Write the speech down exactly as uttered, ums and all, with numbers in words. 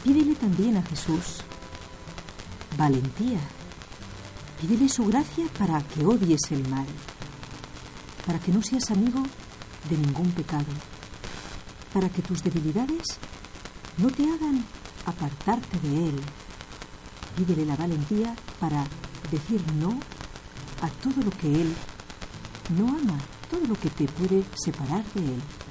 Pídele también a Jesús valentía. Pídele su gracia para que odies el mal, para que no seas amigo de ningún pecado, para que tus debilidades no te hagan apartarte de Él. Pídele la valentía para decir no a todo lo que Él no ama, todo lo que te puede separar de Él.